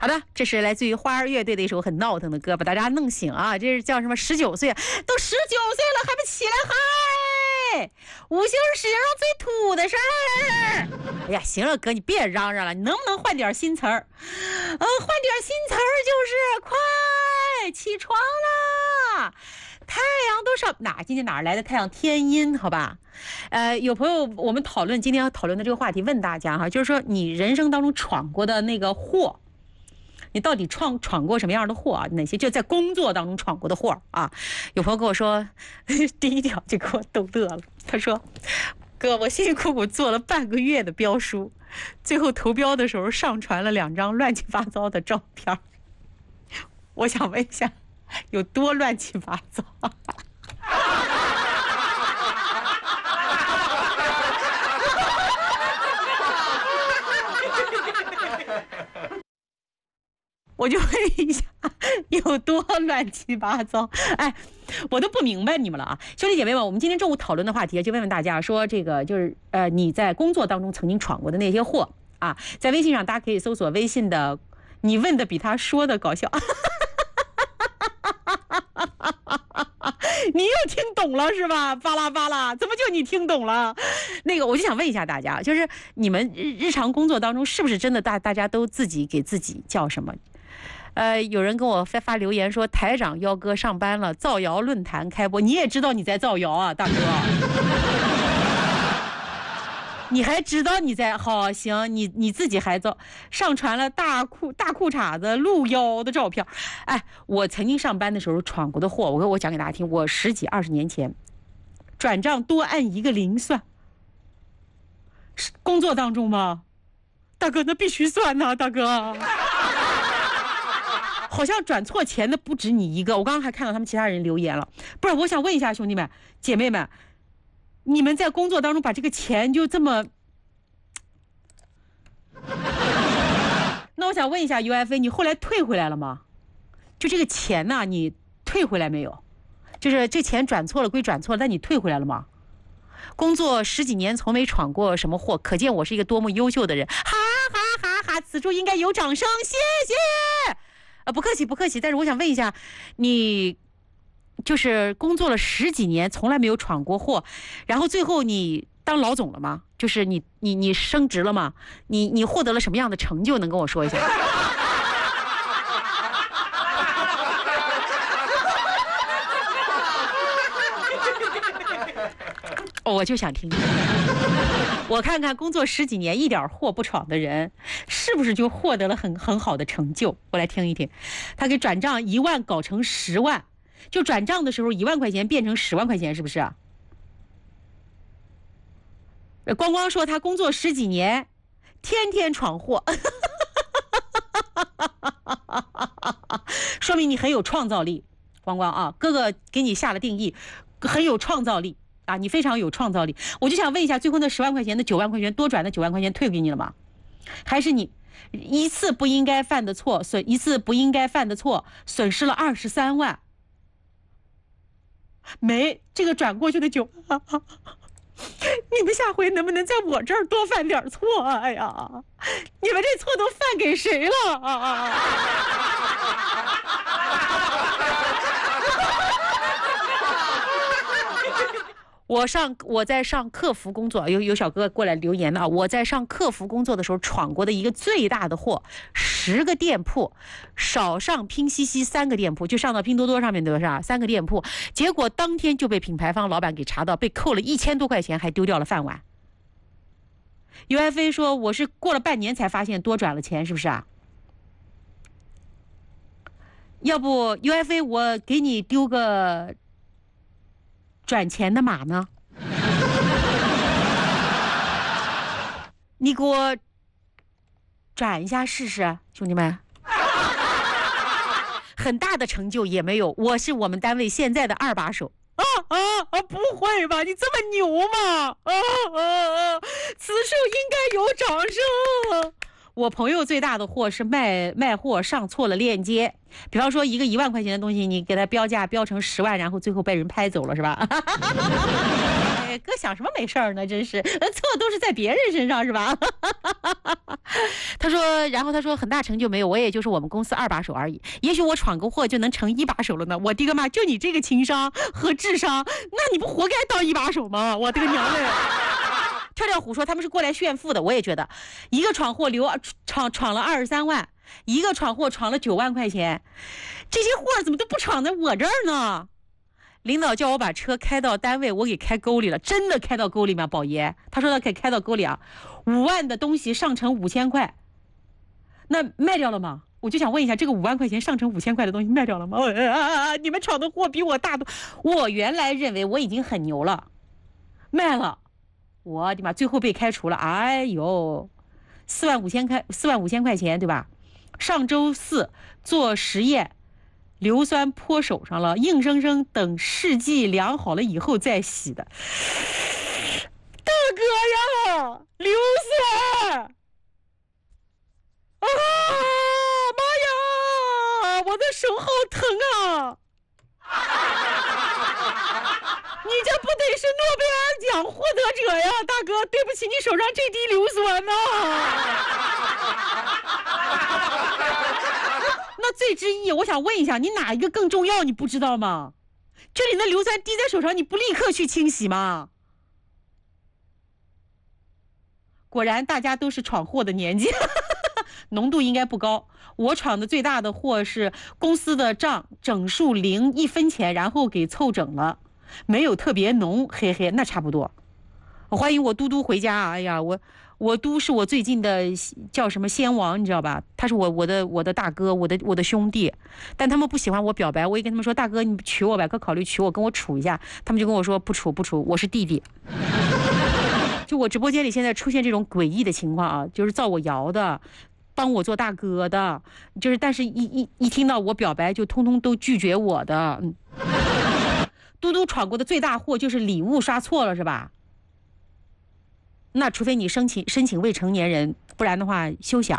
好的，这是来自于花儿乐队的一首很闹腾的歌，把大家弄醒啊！这是叫什么？19岁，都19岁了还不起来嗨！五行史上最土的事儿。哎呀，行了哥，你别嚷嚷了，你能不能换点新词儿？换点新词儿就是快起床啦！太阳都上今天哪来的太阳？天阴，好吧？有朋友我们今天要讨论的这个话题，问大家哈，就是说你人生当中闯过的那个祸。你到底闯过什么样的祸啊？哪些就在工作当中闯过的祸啊？有朋友跟我说，第一条就给我逗乐了。他说：“哥，我辛辛苦苦做了半个月的标书，最后投标的时候上传了2张乱七八糟的照片。我想问一下，有多乱七八糟？”我就问一下，有多乱七八糟？哎，我都不明白你们了啊，兄弟姐妹们，我们今天中午讨论的话题就问问大家说，这个就是你在工作当中曾经闯过的那些祸啊，在微信上大家可以搜索微信的“你问的比他说的搞笑”。你又听懂了是吧？巴拉巴拉，怎么就你听懂了？那个，我就想问一下大家，就是你们日常工作当中是不是真的大家都自己给自己叫什么？有人跟我发留言说，台长幺哥上班了，造谣论坛开播，你也知道你在造谣啊，大哥。你还知道你在好行，你自己还上传了大裤衩子露腰的照片。哎，我曾经上班的时候闯过的祸，我讲给大家听。我10几20年前转账多按1个0算，工作当中吗？大哥，那必须算呐，大哥。好像转错钱的不止你一个，我刚刚还看到他们其他人留言了。不是，我想问一下兄弟们姐妹们，你们在工作当中把这个钱就这么……那我想问一下 UFA， 你后来退回来了吗？就这个钱呢，你退回来没有？就是这钱转错了归转错了，但你退回来了吗？工作10几年从没闯过什么祸，可见我是一个多么优秀的人！哈哈哈哈！此处应该有掌声，谢谢。不客气不客气，但是我想问一下，你就是工作了10几年，从来没有闯过祸，然后最后你当老总了吗？就是你升职了吗？你获得了什么样的成就？能跟我说一下？我就想听，我看看工作10几年一点祸不闯的人，是不是就获得了很好的成就？我来听一听，他给转账1万搞成10万，就转账的时候1万块钱变成10万块钱，是不是啊？光光说他工作10几年，天天闯祸，说明你很有创造力，光光啊，哥哥给你下了定义，很有创造力。啊，你非常有创造力，我就想问一下，最后那10万块钱的9万块钱多转的9万块钱退给你了吗？还是你一次不应该犯的错损失了23万？没，这个转过去的9，你们下回能不能在我这儿多犯点错？哎呀，你们这错都犯给谁了啊？我在上客服工作，有小哥过来留言了。我在上客服工作的时候闯过的一个最大的祸，10个店铺，少上拼夕夕3个店铺，就上到拼多多上面对吧？3个店铺，结果当天就被品牌方老板给查到，被扣了1000多块钱，还丢掉了饭碗。UFA 说我是过了半年才发现多转了钱，是不是啊？要不 UFA 我给你丢个转钱的码呢？你给我转一下试试，兄弟们。很大的成就也没有，我是我们单位现在的2把手。不会吧？你这么牛吗？此处应该有掌声。我朋友最大的祸是卖货上错了链接，比方说一个1万块钱的东西，你给他标价标成10万，然后最后被人拍走了，是吧？ 哎，哥想什么没事儿呢？真是，错都是在别人身上是吧？他说，然后他说很大成就没有，我也就是我们公司2把手而已。也许我闯个祸就能成1把手了呢。我的个妈，就你这个情商和智商，那你不活该当1把手吗？我的个娘嘞！跳跳虎说他们是过来炫富的，我也觉得，一个闯祸闯了23万，一个闯祸闯了9万块钱，这些货怎么都不闯在我这儿呢？领导叫我把车开到单位，我给开沟里了，真的开到沟里吗？宝爷，他说他可以开到沟里啊，5万的东西上成5000块，那卖掉了吗？我就想问一下，这个5万块钱上成5000块的东西卖掉了吗？你们闯的祸比我大多，我原来认为我已经很牛了，卖了。我的妈！最后被开除了，哎呦，4万5千块钱，对吧？上周4做实验，硫酸泼手上了，硬生生等试剂量好了以后再洗的。大哥呀，硫酸！啊，妈呀，我的手好疼啊！你这不得是诺贝尔奖获得者呀，大哥！对不起，你手上这滴硫酸呐。那最之一，我想问一下，你哪一个更重要？你不知道吗？这里的硫酸滴在手上，你不立刻去清洗吗？果然，大家都是闯祸的年纪，浓度应该不高。我闯的最大的祸是公司的账整数01分钱，然后给凑整了。没有特别浓，嘿嘿，那差不多。欢迎我嘟嘟回家。哎呀，我嘟是我最近的叫什么仙王，你知道吧？他是我的大哥，我的兄弟，但他们不喜欢我表白，我也跟他们说，大哥你娶我吧，可考虑娶我，跟我处一下。他们就跟我说不处，我是弟弟。就我直播间里现在出现这种诡异的情况啊，就是造我谣的。帮我做大哥的，就是但是一听到我表白就通通都拒绝我的。嘟嘟闯过的最大祸就是礼物刷错了，是吧？那除非你申请未成年人，不然的话休想。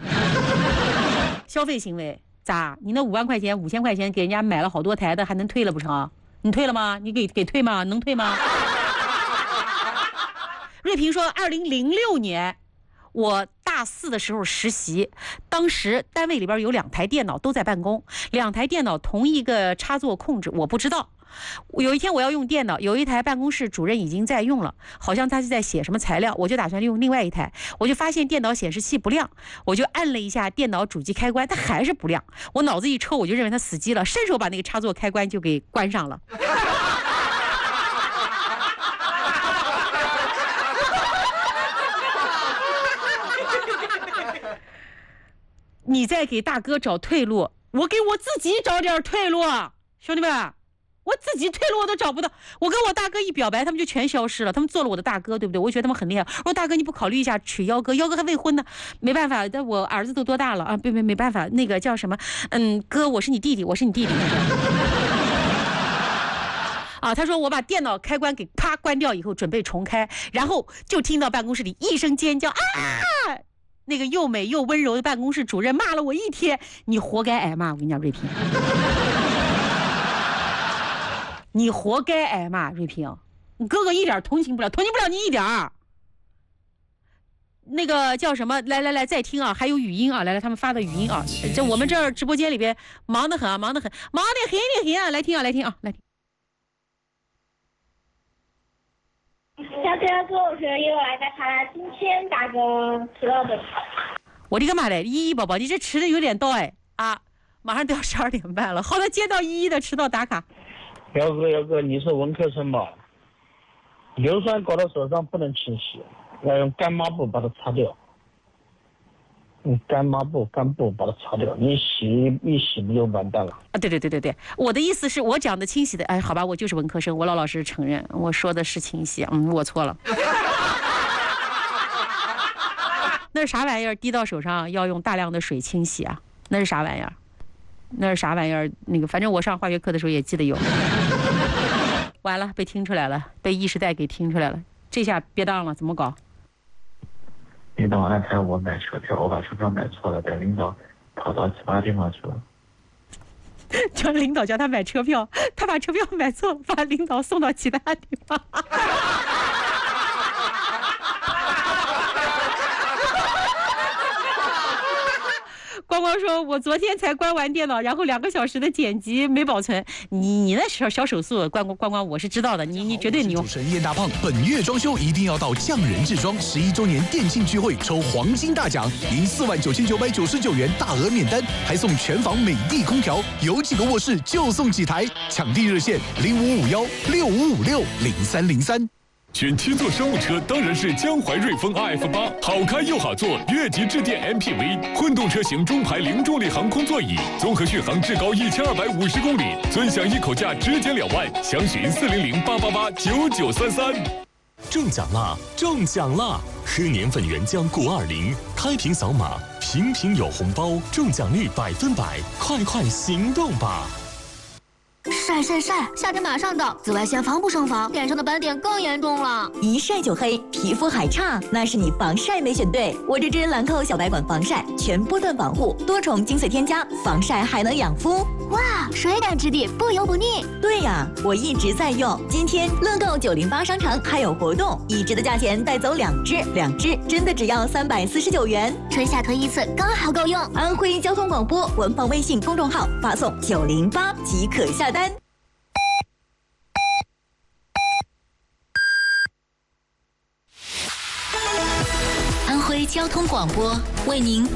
消费行为咋？你那5万块钱、5000块钱给人家买了好多台的，还能退了不成？你退了吗？你给退吗？能退吗？瑞平说，2006年我大4的时候实习，当时单位里边有2台电脑都在办公，2台电脑同一个插座控制，我不知道。有一天我要用电脑，有一台办公室主任已经在用了，好像他是在写什么材料，我就打算用另外一台，我就发现电脑显示器不亮，我就按了一下电脑主机开关，它还是不亮，我脑子一抽，我就认为它死机了，伸手把那个插座开关就给关上了。你在给大哥找退路，我给我自己找点退路，兄弟们，我自己退路我都找不到。我跟我大哥一表白，他们就全消失了，他们做了我的大哥，对不对？我觉得他们很厉害。我说大哥，你不考虑一下娶幺哥？幺哥还未婚呢，没办法，但我儿子都多大了啊？没办法，那个叫什么？哥，我是你弟弟，我是你弟弟。啊，他说我把电脑开关给啪关掉以后，准备重开，然后就听到办公室里一声尖叫啊！那个又美又温柔的办公室主任骂了我1天，你活该挨骂。我跟你讲，瑞平，你活该挨骂，瑞平，你哥哥一点同情不了你一点儿。那个叫什么？来，再听啊，还有语音啊，来，他们发的语音啊，这我们这儿直播间里边忙得很啊，来听啊，来听。 小哥跟我说有那个他今天大哥吃了的。 我的个妈嘞，依依宝宝，你这迟的有点到哎啊！马上都要12点半了，好的，接到依依的迟到打卡。 姚哥，你是文科生吧？硫酸搞到手上不能清洗，要用干抹布把它擦掉。用干布把它擦掉，你洗不就完蛋了啊？对，我的意思是我讲的清洗的，哎，好吧，我就是文科生，我老实承认，我说的是清洗，我错了。那是啥玩意儿？滴到手上要用大量的水清洗啊？那是啥玩意儿？那个，反正我上化学课的时候也记得有。完了，被听出来了，被意识代给听出来了，这下别当了，怎么搞？ 领导安排我买车票，我把车票买错了，带领导跑到其他地方去了。 叫领导叫他买车票，他把车票买错了，把领导送到其他地方。光光说：“我昨天才关完电脑，然后2个小时的剪辑没保存。你那小手速，光光，我是知道的，你绝对牛。” 主持人燕大胖，本月装修一定要到匠人制装11周年店庆聚会抽黄金大奖，赢49999元大额免单，还送全房美的空调，有几个卧室就送几台，抢地热线055165560303。 选7座商务车当然是江淮瑞风 RF8，好开又好坐，越级致电 MPV， 混动车型中排零重力航空座椅，综合续航至高1250公里，尊享一口价直减2万，详询40088889933。 中奖啦！中奖啦！喝年份原浆920，开瓶扫码，瓶瓶有红包，中奖率100%，快行动吧！ 晒！夏天马上到，紫外线防不胜防，脸上的斑点更严重了。 一晒就黑，皮肤还差，那是你防晒没选对。我这支兰蔻小白管防晒，全波段保护，多重精粹添加，防晒还能养肤。 哇，水感质地，不油不腻。 对呀，我一直在用。今天乐购908商城还有活动，1支的价钱带走2支，2支真的只要349元。 春夏推1次，刚好够用。 安徽交通广播官方微信公众号发送908即可下单。 安徽交通广播为您